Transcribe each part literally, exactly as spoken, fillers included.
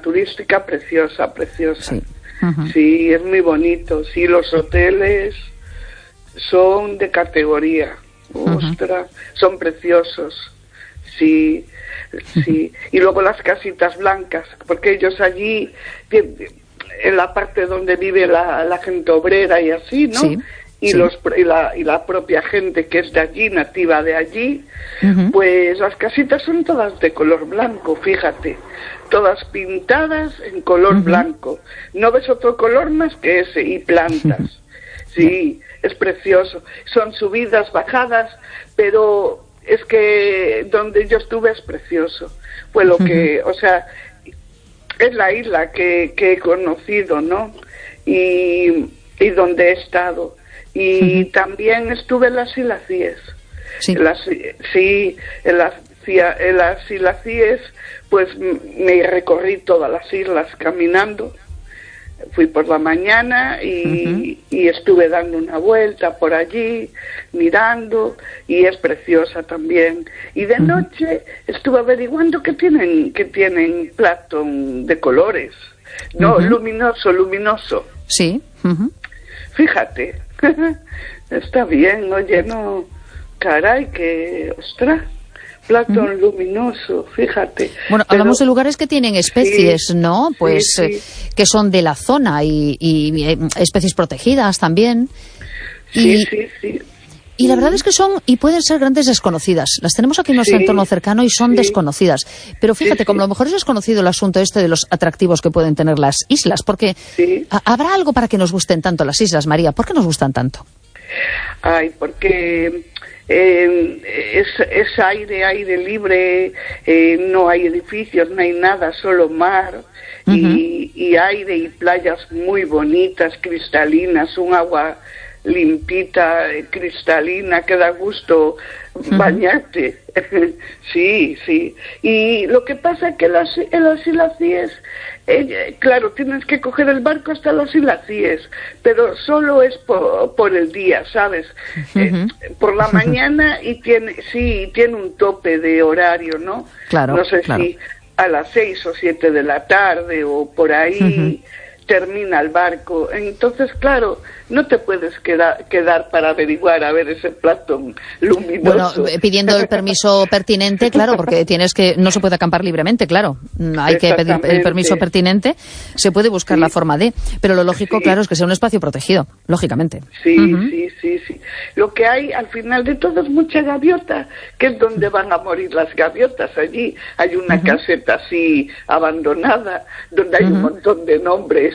turística preciosa, preciosa. Sí. Uh-huh. Sí, es muy bonito. Sí, los hoteles son de categoría. Ostras, uh-huh. Son preciosos. Sí, sí. Y luego las casitas blancas, porque ellos allí, en la parte donde vive la, la gente obrera y así, ¿no? Sí. Y, sí. los, y, la, y la propia gente que es de allí, nativa de allí, uh-huh. Pues las casitas son todas de color blanco, fíjate, todas pintadas en color uh-huh. blanco. No ves otro color más que ese, y plantas. Sí, es precioso. Son subidas, bajadas, pero es que donde yo estuve es precioso. Fue lo que, o sea, es la isla que, que he conocido, ¿no? Y, y donde he estado. Y uh-huh. también estuve en las Islas Cíes. Sí, en las, sí, en las, en las Islas Cíes, pues me recorrí todas las islas caminando. Fui por la mañana y, uh-huh. y estuve dando una vuelta por allí, mirando, y es preciosa también. Y de uh-huh. noche estuve averiguando que tienen, que tienen Platón de colores. No, uh-huh. luminoso, luminoso. Sí. Uh-huh. Fíjate. Está bien, oye, no, caray, que, ostras, Platón uh-huh. luminoso, fíjate. Bueno, pero, hablamos de lugares que tienen especies, sí, ¿no? Pues sí, sí. Eh, que son de la zona y, y eh, especies protegidas también. Sí, y, sí, sí. Y la verdad es que son, y pueden ser grandes desconocidas. Las tenemos aquí en nuestro sí, entorno cercano y son sí. desconocidas. Pero fíjate, sí, sí. como a lo mejor es desconocido el asunto este de los atractivos que pueden tener las islas, porque sí. ¿habrá algo para que nos gusten tanto las islas, María? ¿Por qué nos gustan tanto? Ay, porque eh, es, es aire, aire libre, eh, no hay edificios, no hay nada, solo mar. Uh-huh. y, y aire y playas muy bonitas, cristalinas, un agua limpita, cristalina, que da gusto uh-huh. bañarte. Sí, sí. Y lo que pasa es que las, en las Islas Cíes, eh, claro, tienes que coger el barco hasta las Islas Cíes, pero solo es por, por el día, ¿sabes? Uh-huh. Eh, por la mañana y tiene, sí, tiene un tope de horario, ¿no? Claro, no sé claro. si a las seis o siete de la tarde o por ahí. Uh-huh. Termina el barco, entonces claro, no te puedes quedar, quedar para averiguar a ver ese Platón luminoso. Bueno, pidiendo el permiso pertinente, claro, porque tienes que, no se puede acampar libremente, claro, hay que pedir el permiso pertinente, se puede buscar sí. la forma de, pero lo lógico, sí. claro, es que sea un espacio protegido, lógicamente. Sí, uh-huh. sí, sí, sí. Lo que hay al final de todo es mucha gaviota, que es donde van a morir las gaviotas. Allí hay una uh-huh. caseta así abandonada, donde hay uh-huh. un montón de nombres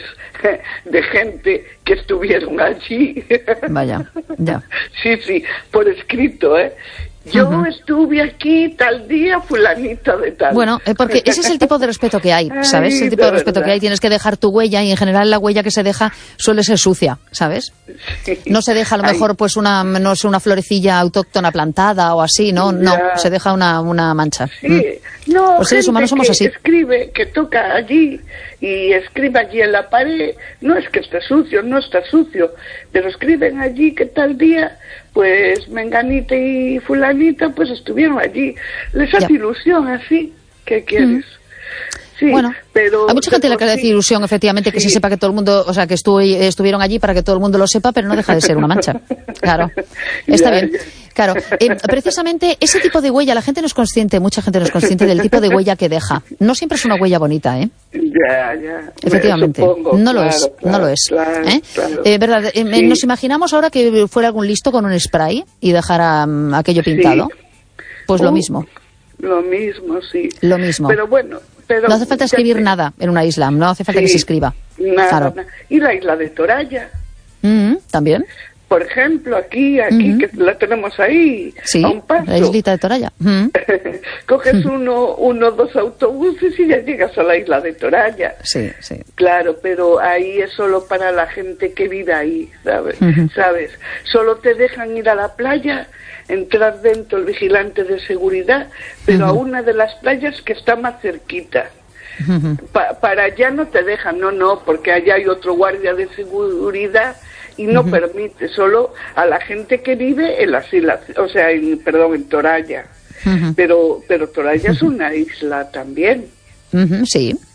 de gente que estuvieron allí. Vaya, ya. Sí, sí, por escrito, ¿eh? Yo uh-huh. estuve aquí tal día, fulanita de tal. Bueno, eh, porque ese es el tipo de respeto que hay, ¿sabes? Ay, el tipo de, de respeto verdad. que hay. Tienes que dejar tu huella y en general la huella que se deja suele ser sucia, ¿sabes? Sí. No se deja a lo mejor Ay. pues una, no sé, una florecilla autóctona plantada o así, ¿no? Ya. No, se deja una, una mancha. Sí, mm. no, los seres humanos somos que así. Escribe, que toca allí y escribe allí en la pared. No es que esté sucio, no está sucio, pero escriben allí que tal día, pues menganita y fulanita pues estuvieron allí. Les hace ya. ilusión así, ¿qué quieres? Mm. Sí, bueno, pero a mucha gente le hace ilusión, efectivamente, sí. que se sepa que todo el mundo, o sea, que estu estuvieron allí para que todo el mundo lo sepa, pero no deja de ser una mancha. Claro, está ya, bien. Ya. Claro, eh, precisamente ese tipo de huella, la gente no es consciente, mucha gente no es consciente del tipo de huella que deja. No siempre es una huella bonita, ¿eh? Ya, ya. Efectivamente, supongo, no lo claro, es, claro, no lo es. Claro, ¿eh? Claro. Eh, ¿verdad? Eh, sí. Nos imaginamos ahora que fuera algún listo con un spray y dejara um, aquello pintado. Sí. Pues uh, lo mismo. Lo mismo, sí. Lo mismo. Pero bueno. Pero no hace falta escribir te... nada en una isla, no hace falta sí, que se escriba. Nada, claro. nada. Y la isla de Toralla. Mm, También. Por ejemplo, aquí, aquí mm-hmm. que la tenemos ahí, sí, a un paso. La islita de Toralla. Mm. Coges mm. uno, uno, dos autobuses y ya llegas a la isla de Toralla. Sí, sí. Claro, pero ahí es solo para la gente que vive ahí, ¿sabes? Mm-hmm. ¿Sabes? Solo te dejan ir a la playa, entrar dentro el vigilante de seguridad, pero uh-huh. a una de las playas que está más cerquita. Uh-huh. Pa para allá no te dejan, no, no, porque allá hay otro guardia de seguridad y no uh-huh. permite, solo a la gente que vive en las islas, o sea, en, perdón, en Toralla. Uh-huh. Pero, pero Toralla uh-huh. es una isla también. Uh-huh, sí.